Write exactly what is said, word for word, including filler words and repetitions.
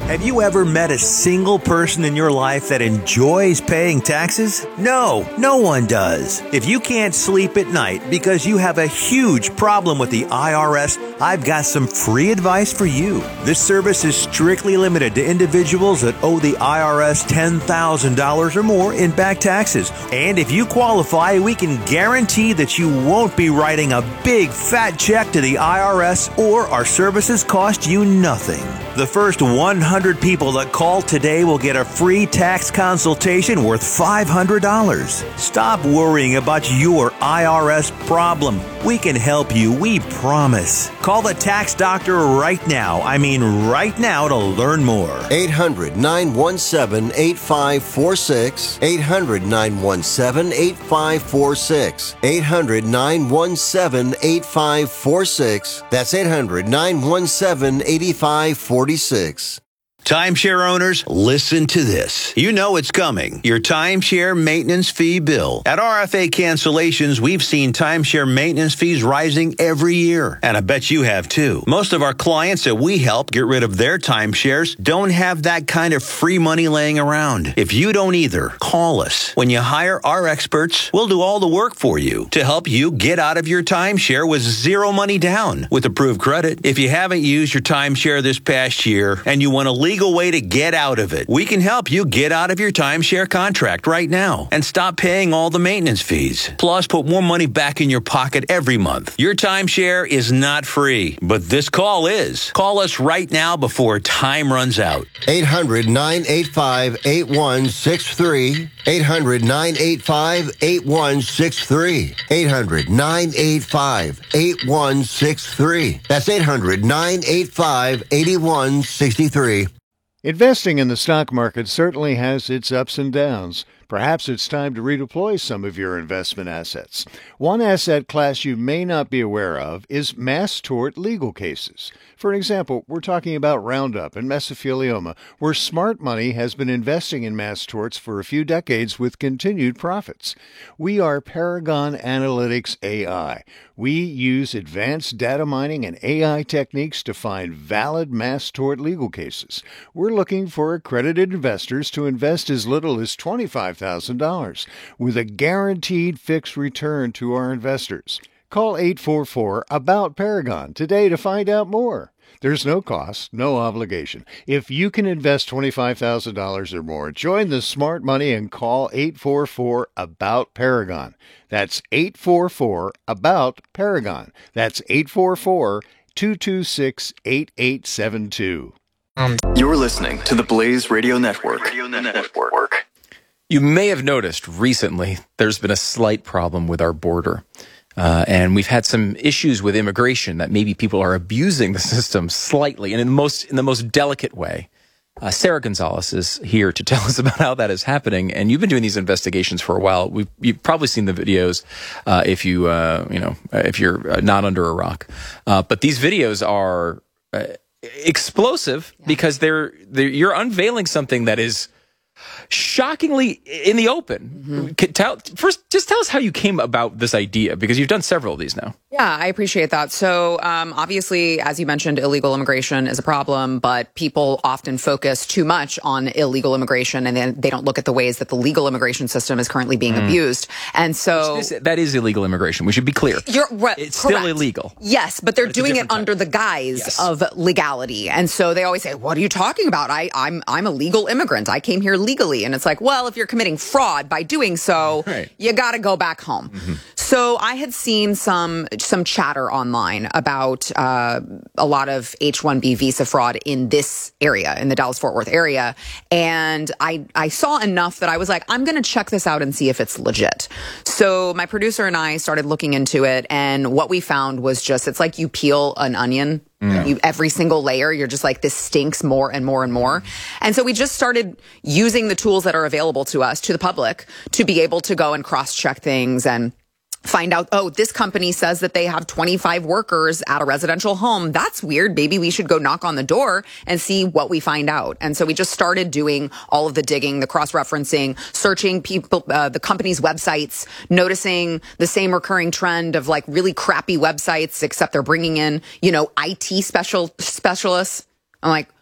Have you ever met a single person in your life that enjoys paying taxes? No, no one does. If you can't sleep at night because you have a huge problem with the I R S, I've got some free advice for you. This service is strictly limited to individuals that owe the I R S ten thousand dollars or more in back taxes. And if you qualify, we can guarantee that you won't be writing a big fat check to the I R S, or our services cost you nothing. The first one hundred people that call today will get a free tax consultation worth five hundred dollars. Stop worrying about your I R S problem. We can help you, we promise. Call the tax doctor right now. I mean right now to learn more. eight hundred, nine one seven, eight five four six. eight hundred, nine one seven, eight five four six. eight hundred, nine one seven, eight five four six. That's eight hundred, nine one seven, eight five four six. Timeshare owners, listen to this. You know it's coming. Your timeshare maintenance fee bill. At R F A Cancellations, we've seen timeshare maintenance fees rising every year. And I bet you have too. Most of our clients that we help get rid of their timeshares don't have that kind of free money laying around. If you don't either, call us. When you hire our experts, we'll do all the work for you to help you get out of your timeshare with zero money down with approved credit. If you haven't used your timeshare this past year and you want to leave legal way to get out of it, we can help you get out of your timeshare contract right now and stop paying all the maintenance fees. Plus, put more money back in your pocket every month. Your timeshare is not free, but this call is. Call us right now before time runs out. eight hundred, nine eight five, eight one six three. eight hundred, nine eight five, eight one six three. eight hundred, nine eight five, eight one six three. That's eight hundred, nine eight five, eight one six three. Investing in the stock market certainly has its ups and downs. Perhaps it's time to redeploy some of your investment assets. One asset class you may not be aware of is mass tort legal cases. For example, we're talking about Roundup and mesothelioma, where smart money has been investing in mass torts for a few decades with continued profits. We are Paragon Analytics A I. We use advanced data mining and A I techniques to find valid mass tort legal cases. We're looking for accredited investors to invest as little as twenty-five thousand dollars with a guaranteed fixed return to our investors. Call eight four four, ABOUT Paragon today to find out more. There's no cost, no obligation. If you can invest twenty-five thousand dollars or more, join the smart money and call eight four four, ABOUT Paragon. That's eight four four, ABOUT Paragon. That's eight four four, two two six, eight eight seven two. You're listening to the Blaze Radio Network. Radio Network. You may have noticed recently there's been a slight problem with our border. Uh, and we've had some issues with immigration that maybe people are abusing the system slightly and in the most in the most delicate way. Uh, Sarah Gonzalez is here to tell us about how that is happening. And you've been doing these investigations for a while. We've, you've probably seen the videos uh, if you uh, you know if you're not under a rock. Uh, but these videos are uh, explosive yeah. because they're, they're you're unveiling something that is shockingly in the open. Mm-hmm. Tell, first, just tell us how you came about this idea, because you've done several of these now. Yeah, I appreciate that. So um, obviously, as you mentioned, illegal immigration is a problem, but people often focus too much on illegal immigration, and then they don't look at the ways that the legal immigration system is currently being mm. abused. And so is, that is illegal immigration. We should be clear. You're right. It's correct. still illegal. Yes, but they're but doing it type. under the guise yes. of legality. And so they always say, "What are you talking about? I, I'm I'm a legal immigrant. I came here legally." And it's like, well, if you're committing fraud by doing so, right. you got to go back home. Mm-hmm. So I had seen some some chatter online about uh, a lot of H one B visa fraud in this area, in the Dallas-Fort Worth area. And I, I saw enough that I was like, I'm going to check this out and see if it's legit. So my producer and I started looking into it. And what we found was just, it's like you peel an onion. Mm. You, every single layer, you're just like, this stinks more and more and more. And so we just started using the tools that are available to us, to the public, to be able to go and cross-check things and find out, oh, this company says that they have twenty-five workers at a residential home. That's weird. Maybe we should go knock on the door and see what we find out. And so we just started doing all of the digging, the cross-referencing, searching people, uh, the company's websites, noticing the same recurring trend of like really crappy websites, except they're bringing in, you know, I T special specialists. I'm like,